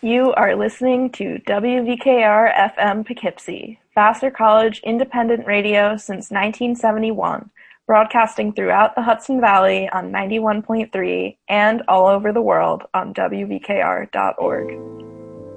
You are listening to WVKR-FM Poughkeepsie, Vassar College independent radio since 1971, broadcasting throughout the Hudson Valley on 91.3 and all over the world on WVKR.org.